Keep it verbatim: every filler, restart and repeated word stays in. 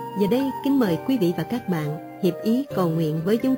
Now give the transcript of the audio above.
Giờ đây kính mời quý vị và các bạn hiệp ý cầu nguyện với chúng